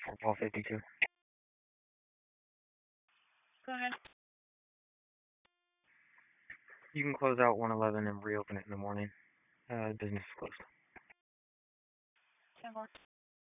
for Paul 52. Go ahead. You can close out 111 and reopen it in the morning. Business is closed. 10-4.